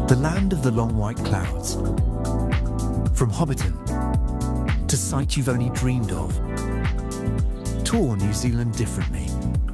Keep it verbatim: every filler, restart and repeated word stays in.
the land of the long white clouds. From Hobbiton to sight you've only dreamed of. Tour New Zealand differently.